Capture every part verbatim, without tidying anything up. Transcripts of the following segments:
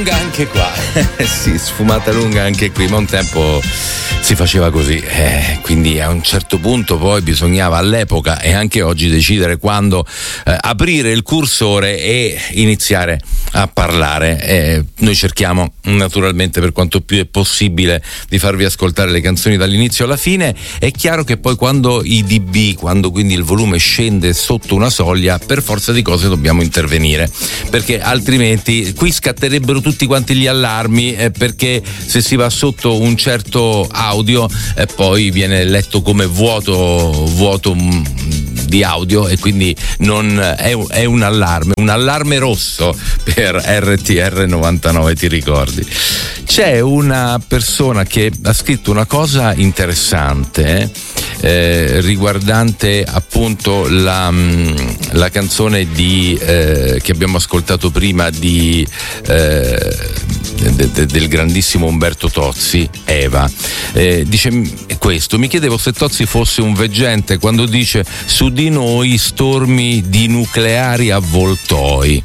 Anche qua, sì, sfumata lunga anche qui, ma un tempo si faceva così, eh, quindi a un certo punto poi bisognava all'epoca e anche oggi decidere quando eh, aprire il cursore e iniziare a parlare. Eh, noi cerchiamo naturalmente, per quanto più è possibile, di farvi ascoltare le canzoni dall'inizio alla fine. È chiaro che poi quando i dB, quando quindi il volume scende sotto una soglia, per forza di cose dobbiamo intervenire, perché altrimenti qui scatterebbero tutti quanti gli allarmi, eh, perché se si va sotto un certo audio eh, poi viene letto come vuoto vuoto mh, di audio, e quindi non è, è un allarme, un allarme rosso per R T R novantanove, ti ricordi? C'è una persona che ha scritto una cosa interessante eh, riguardante appunto la, la canzone di eh, che abbiamo ascoltato prima di eh, de, de, del grandissimo Umberto Tozzi, Eva. Eh, dice questo: mi chiedevo se Tozzi fosse un veggente quando dice su di noi stormi di nucleari avvoltoi.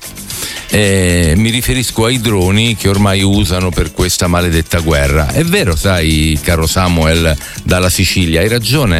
Eh, mi riferisco ai droni che ormai usano per questa maledetta guerra. È vero, sai, caro Samuel dalla Sicilia, hai ragione.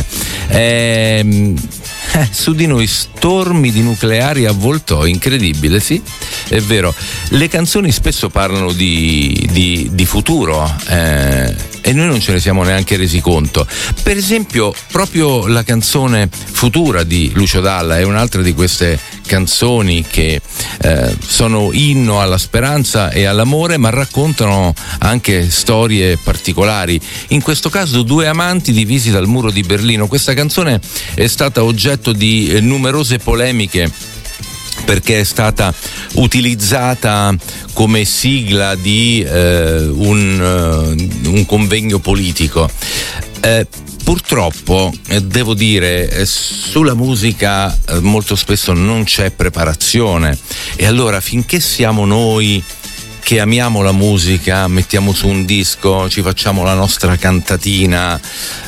Eh, eh, su di noi stormi di nucleari avvoltoi, incredibile, sì, è vero. Le canzoni spesso parlano di, di, di futuro eh, e noi non ce ne siamo neanche resi conto. Per esempio, proprio la canzone Futura di Lucio Dalla è un'altra di queste canzoni che eh, sono inno alla speranza e all'amore, ma raccontano anche storie particolari. In questo caso due amanti divisi dal muro di Berlino. Questa canzone è stata oggetto di eh, numerose polemiche, perché è stata utilizzata come sigla di eh, un, uh, un convegno politico. Eh, Purtroppo eh, devo dire eh, sulla musica eh, molto spesso non c'è preparazione, e allora finché siamo noi che amiamo la musica, mettiamo su un disco, ci facciamo la nostra cantatina,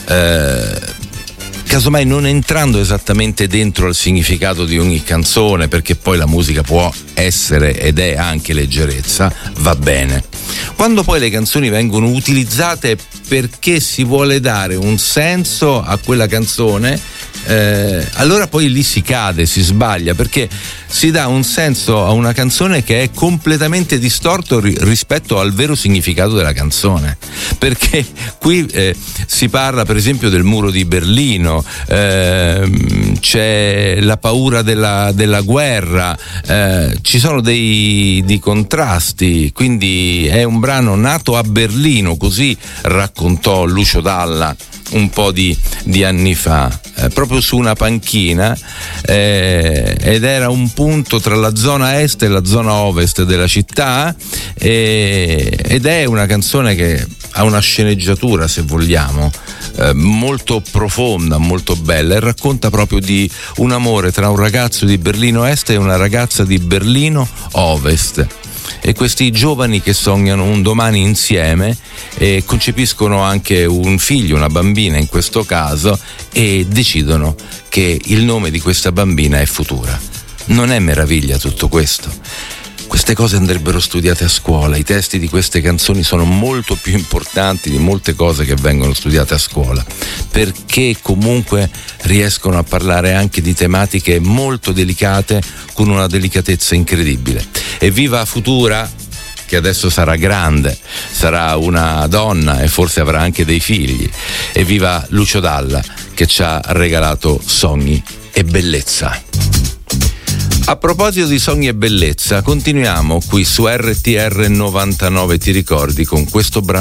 eh, casomai non entrando esattamente dentro al significato di ogni canzone, perché poi la musica può essere ed è anche leggerezza, va bene. Quando poi le canzoni vengono utilizzate perché si vuole dare un senso a quella canzone, eh, allora poi lì si cade, si sbaglia, perché si dà un senso a una canzone che è completamente distorto ri- rispetto al vero significato della canzone. Perché qui eh, si parla per esempio del muro di Berlino, eh, c'è la paura della, della guerra, eh, ci sono dei, dei contrasti, quindi è un brano nato a Berlino, così raccontò Lucio Dalla un po' di, di anni fa, eh, proprio su una panchina, eh, ed era un punto tra la zona est e la zona ovest della città, eh, ed è una canzone che ha una sceneggiatura, se vogliamo, eh, molto profonda, molto bella, e racconta proprio di un amore tra un ragazzo di Berlino Est e una ragazza di Berlino Ovest. E questi giovani che sognano un domani insieme e concepiscono anche un figlio, una bambina in questo caso, e decidono che il nome di questa bambina è Futura. Non è meraviglia tutto questo? Queste cose andrebbero studiate a scuola. I testi di queste canzoni sono molto più importanti di molte cose che vengono studiate a scuola, perché comunque riescono a parlare anche di tematiche molto delicate con una delicatezza incredibile. E viva Futura, che adesso sarà grande, sarà una donna e forse avrà anche dei figli. E viva Lucio Dalla, che ci ha regalato sogni e bellezza. A proposito di sogni e bellezza, continuiamo qui su R T R novantanove, ti ricordi, con questo brano